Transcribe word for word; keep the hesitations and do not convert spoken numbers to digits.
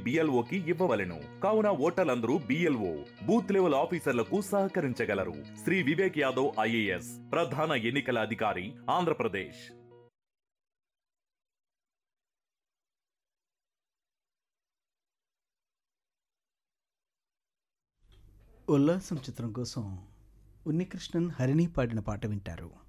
బిఎల్ఓకి ఇవ్వవలెను. కావున ఓటర్లందరూ BLO booth level ఆఫీసర్లకు సహకరించగలరు. Shri Vivek Yadav IAS ప్రధాన ఎన్నికల అధికారి, ఆంధ్రప్రదేశ్. ఉల్లాసం చిత్రం కోసం ఉన్నికృష్ణన్, హరిణి పాడిన పాట వింటారు.